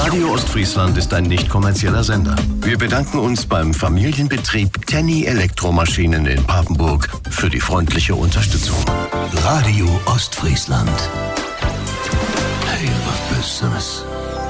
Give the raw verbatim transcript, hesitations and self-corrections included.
Radio Ostfriesland ist ein nicht kommerzieller Sender. Wir bedanken uns beim Familienbetrieb Tenny Elektromaschinen in Papenburg für die freundliche Unterstützung. Radio Ostfriesland. Heel wat Besseres.